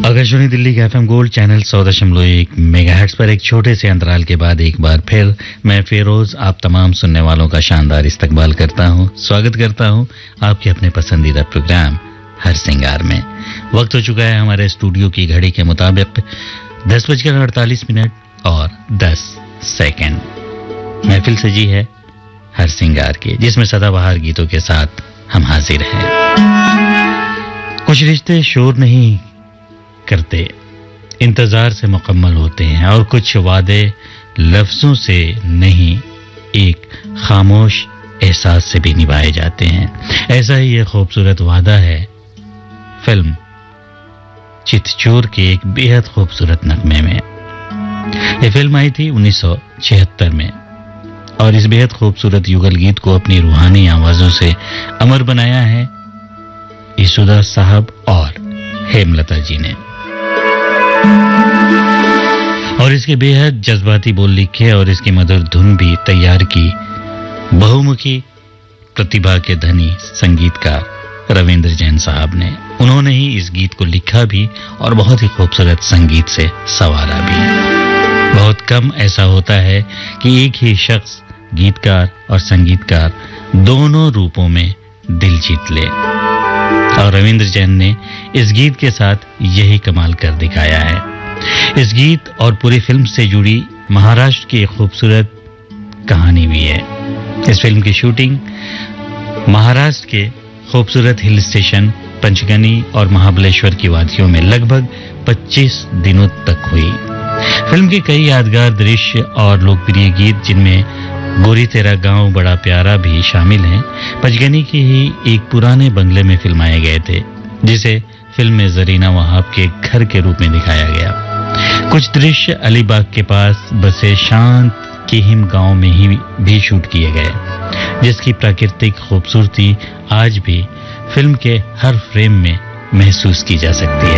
आकाशवाणी दिल्ली के FM gold channel 100.1 megahertz पर एक छोटे से अंतराल के बाद एक बार फिर मैं फिरोज आप तमाम सुनने वालों का शानदार इस्तकबाल करता हूं, स्वागत करता हूं आपके अपने पसंदीदा प्रोग्राम हर सिंगार में। वक्त हो चुका है हमारे स्टूडियो की घड़ी के मुताबिक 10:48 और 10 सेकंड। महफिल सजी है हर सिंगार की, जिसमें सदाबहार गीतों के साथ हम हाजिर हैं। कुछ रिश्ते शोर नहीं करते, इंतजार से मुकम्मल होते हैं, और कुछ वादे लफ्जों से नहीं एक खामोश एहसास से भी निभाए जाते हैं। ऐसा ही ये खूबसूरत वादा है फिल्म चितचोर के एक बेहद खूबसूरत नगमे में। ये फिल्म आई थी 1976 में और इस बेहद खूबसूरत युगल गीत को अपनी रूहानी आवाजों से अमर बनाया है येसुदास साहब और हेमलता जी ने, और इसके बेहद जज्बाती बोल लिखे और इसकी मधुर धुन भी तैयार की बहुमुखी प्रतिभा के धनी संगीतकार रविंद्र जैन साहब ने। उन्होंने ही इस गीत को लिखा भी और बहुत ही खूबसूरत संगीत से संवारा भी। बहुत कम ऐसा होता है कि एक ही शख्स गीतकार और संगीतकार दोनों रूपों में दिल जीत ले, और रविंद्र जैन ने इस गीत के साथ यही कमाल कर दिखाया है। इस गीत और पूरी फिल्म से जुड़ी महाराष्ट्र की एक खूबसूरत कहानी भी है। इस फिल्म की शूटिंग महाराष्ट्र के खूबसूरत हिल स्टेशन पंचगनी और महाबलेश्वर की वादियों में लगभग 25 दिनों तक हुई। फिल्म के कई यादगार दृश्य और लोकप्रिय गीत, जिनमें गोरी तेरा गांव बड़ा प्यारा भी शामिल हैं, पंचगनी के ही एक पुराने बंगले में फिल्माए गए थे, जिसे फिल्म में जरीना वहाब के घर के रूप में दिखाया गया। कुछ दृश्य अलीबाग के पास बसे शांत केहिम गांव में ही भी शूट किए गए, जिसकी प्राकृतिक खूबसूरती आज भी फिल्म के हर फ्रेम में महसूस की जा सकती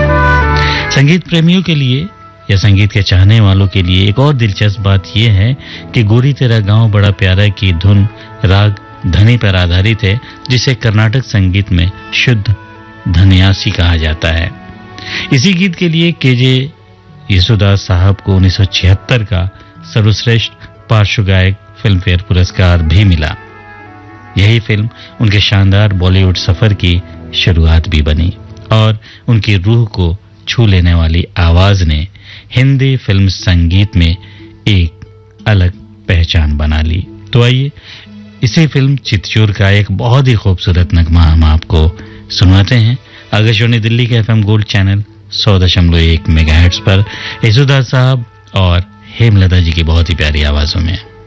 है। संगीत प्रेमियों के लिए या संगीत के चाहने वालों के लिए एक और दिलचस्प बात यह है कि गोरी तेरा गांव बड़ा प्यारा की धुन राग धनी पर आधारित है, जिसे कर्नाटक संगीत में शुद्ध धन्यासी कहा जाता है। इसी गीत के लिए केजे येसुदास साहब को 1976 का सर्वश्रेष्ठ पार्श्व गायक फिल्म फेयर पुरस्कार भी मिला। यही फिल्म उनके शानदार बॉलीवुड सफर की शुरुआत भी बनी, और उनकी रूह को छू लेने वाली आवाज ने हिंदी फिल्म संगीत में एक अलग पहचान बना ली। तो आइए इसी फिल्म चितचोर का एक बहुत ही खूबसूरत नगमा हम आपको सुनाते हैं आकाशवाणी दिल्ली के एफएम गोल्ड चैनल 100.1 मेगाहर्ट्ज पर येसुदास साहब और हेमलता जी की बहुत ही प्यारी आवाजों में।